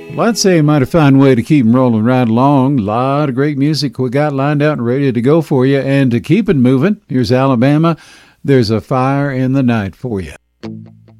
Well, I'd say a mighty fine way to keep 'em rolling right along. A lot of great music we got lined out and ready to go for you. And to keep it moving, here's Alabama. There's a fire in the night for you.